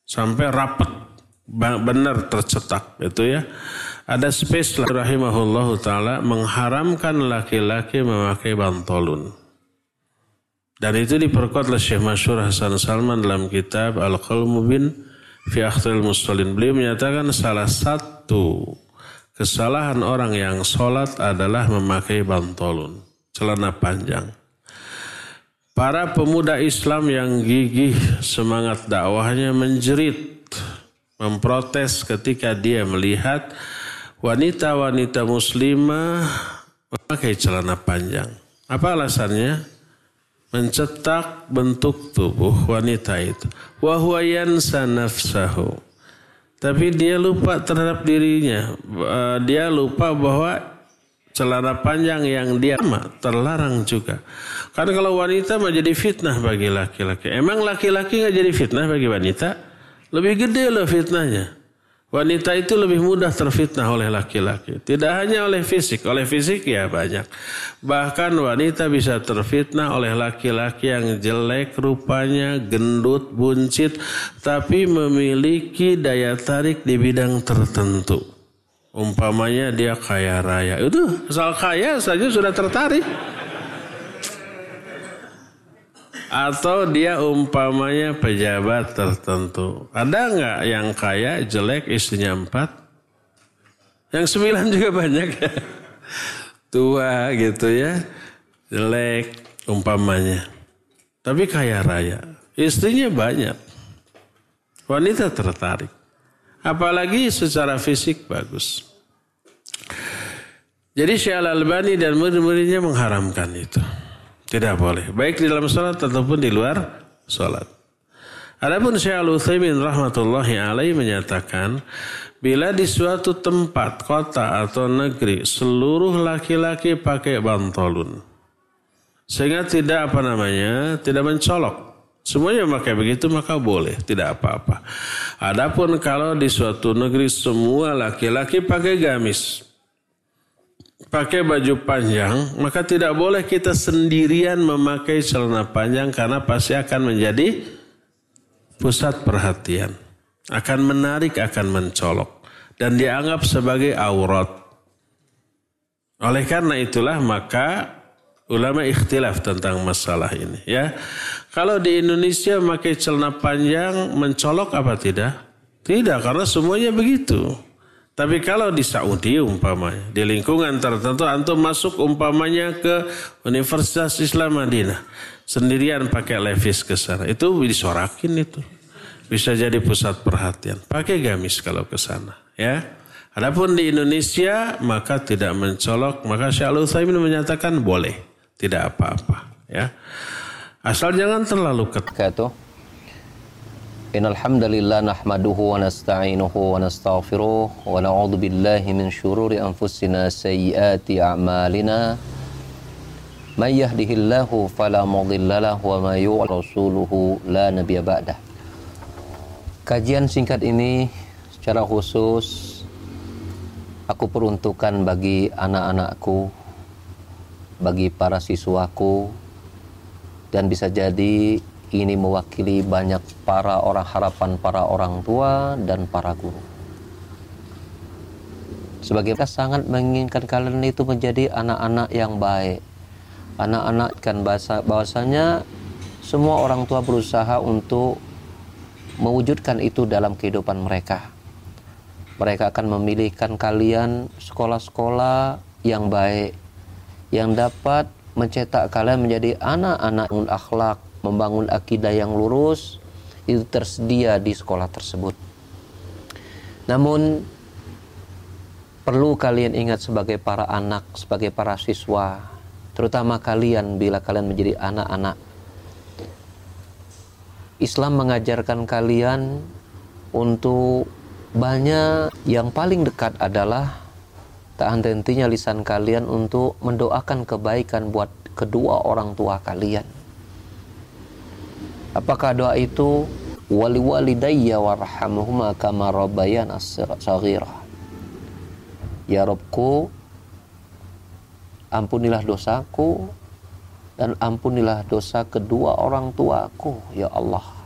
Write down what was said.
sampai rapat, benar tercetak itu ya. Ada space rahimahullahu taala mengharamkan laki-laki memakai bantolun. Dan itu diperkuat oleh Syekh Masyhur Hasan Salman dalam kitab Al-Qaul Mubin fi Akhtaril Musallin. Beliau menyatakan salah satu kesalahan orang yang sholat adalah memakai bantolun, celana panjang. Para pemuda Islam yang gigih semangat dakwahnya menjerit, memprotes ketika dia melihat wanita-wanita muslimah memakai celana panjang. Apa alasannya? Mencetak bentuk tubuh wanita itu. Wa huwa yansa nafsahu. Tapi dia lupa terhadap dirinya. Dia lupa bahwa celana panjang yang dia terlarang juga. Karena kalau wanita menjadi fitnah bagi laki-laki. Emang laki-laki nggak jadi fitnah bagi wanita? Lebih gede loh fitnahnya. Wanita itu lebih mudah terfitnah oleh laki-laki. Tidak hanya oleh fisik ya banyak. Bahkan wanita bisa terfitnah oleh laki-laki yang jelek rupanya, gendut, buncit, tapi memiliki daya tarik di bidang tertentu. Umpamanya dia kaya raya. Itu asal kaya saja sudah tertarik. Atau dia umpamanya pejabat tertentu. Ada nggak yang kaya, jelek, istrinya 4? Yang 9 juga banyak. Tua gitu ya. Jelek umpamanya. Tapi kaya raya. Istrinya banyak. Wanita tertarik. Apalagi secara fisik bagus. Jadi Syekh Al-Albani dan murid-muridnya mengharamkan itu. Tidak boleh. Baik di dalam sholat ataupun di luar sholat. Adapun Syekh Al-Utsaimin rahmatullahi alaihi menyatakan, bila di suatu tempat, kota atau negeri, seluruh laki-laki pakai bantolun. Sehingga tidak tidak mencolok. Semuanya pakai begitu maka boleh. Tidak apa-apa. Adapun kalau di suatu negeri semua laki-laki pakai gamis, pakai baju panjang, maka tidak boleh kita sendirian memakai celana panjang karena pasti akan menjadi pusat perhatian. Akan menarik, akan mencolok. Dan dianggap sebagai aurat. Oleh karena itulah maka ulama ikhtilaf tentang masalah ini. Ya, kalau di Indonesia memakai celana panjang mencolok apa tidak? Tidak, karena semuanya begitu. Tapi kalau di Saudi umpamanya, di lingkungan tertentu, antum masuk umpamanya ke Universitas Islam Madinah, sendirian pakai levis ke sana, itu disorakin itu. Bisa jadi pusat perhatian. Pakai gamis kalau ke sana, ya. Adapun di Indonesia maka tidak mencolok, maka Syekh Al-Utsaimin menyatakan boleh, tidak apa-apa, ya. Asal jangan terlalu ketat. Innal hamdalillah nahmaduhu wa nasta'inuhu wa nastaghfiruh wa na'udzu billahi min syururi anfusina sayyiati a'malina may yahdihillahu fala mudilla lahu wa may yudlil rasuluhu la nabiyya ba'dah. Kajian singkat ini secara khusus aku peruntukkan bagi anak-anakku, bagi para siswaku, dan bisa jadi ini mewakili banyak harapan para orang tua dan para guru. Sebagai kita sangat menginginkan kalian itu menjadi anak-anak yang baik. Anak-anak kan bahwasanya semua orang tua berusaha untuk mewujudkan itu dalam kehidupan mereka. Mereka akan memilihkan kalian sekolah-sekolah yang baik, yang dapat mencetak kalian menjadi anak-anak yang akhlak, membangun akidah yang lurus, itu tersedia di sekolah tersebut. Namun perlu kalian ingat sebagai para anak, sebagai para siswa, terutama kalian bila kalian menjadi anak-anak, Islam mengajarkan kalian untuk banyak, yang paling dekat adalah tak henti-hentinya lisan kalian untuk mendoakan kebaikan buat kedua orang tua kalian. Apakah doa itu? Wali walidayya warhamhuma kama rabbayana shaghira. Ya Rabbku, ampunilah dosaku dan ampunilah dosa kedua orang tuaku, ya Allah.